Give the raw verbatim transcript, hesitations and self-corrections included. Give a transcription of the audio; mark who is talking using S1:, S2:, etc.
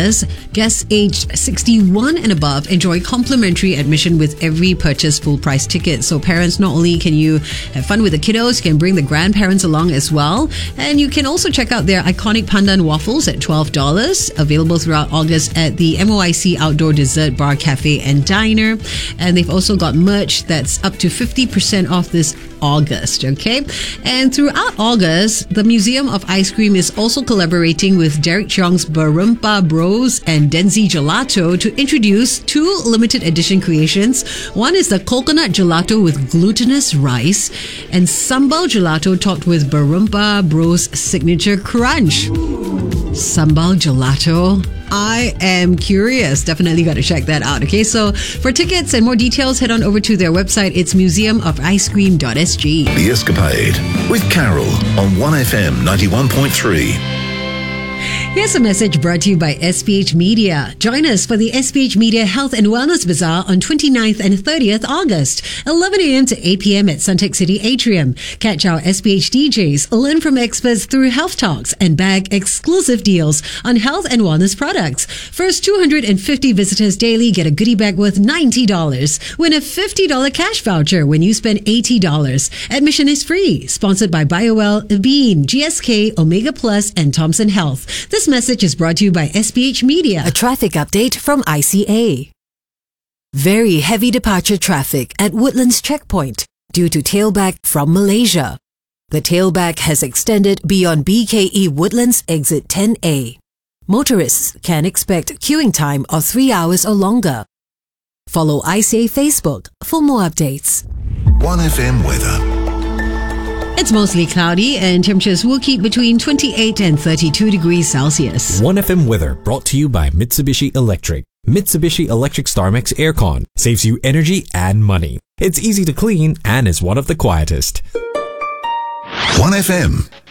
S1: August, guests aged sixty-one and above enjoy complimentary admission with every purchase full price ticket. So parents, not only can you have fun with the kiddos, you can bring the grandparents along as well. And you can also check out their iconic pandan waffles at twelve dollars, available throughout August at the M O I C Outdoor Dessert Bar, Cafe and Diner. And they've also got merch that's up to fifty percent off this August, okay? And throughout August, the Museum of Ice Cream is also collaborating with Derek Cheong's Barumpa Bros and Denzi Gelato to introduce two limited edition creations. One is the coconut gelato with glutinous rice and sambal gelato topped with Barumpa Bros signature crunch. Sambal gelato. I am curious. Definitely got to check that out. Okay, so for tickets and more details, head on over to their website. It's museum of ice cream dot s g.
S2: The Escapade with Carol on one F M ninety-one point three.
S1: Here's a message brought to you by S P H Media. Join us for the S P H Media Health and Wellness Bazaar on twenty-ninth and thirtieth August, eleven a.m. to eight p.m. at Suntec City Atrium. Catch our S P H D Js, learn from experts through health talks, and bag exclusive deals on health and wellness products. First two hundred fifty visitors daily get a goodie bag worth ninety dollars. Win a fifty dollars cash voucher when you spend eighty dollars. Admission is free. Sponsored by BioWell, Bean, G S K, Omega Plus, and Thompson Health. This message is brought to you by S P H Media.
S3: A traffic update from I C A. Very heavy departure traffic at Woodlands Checkpoint due to tailback from Malaysia. The tailback has extended beyond B K E Woodlands exit ten A. Motorists can expect queuing time of three hours or longer. Follow I C A Facebook for more updates.
S2: one F M weather.
S1: It's mostly cloudy and temperatures will keep between twenty-eight and thirty-two degrees Celsius.
S4: one F M weather brought to you by Mitsubishi Electric. Mitsubishi Electric StarMax Aircon saves you energy and money. It's easy to clean and is one of the quietest.
S2: one F M